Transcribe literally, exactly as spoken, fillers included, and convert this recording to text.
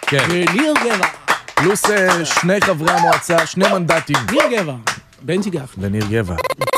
כן. וניר גבע. פלוס שני חברי המועצה, שני מנדטים. ניר גבע. בנצ'י גפני. וניר גבע.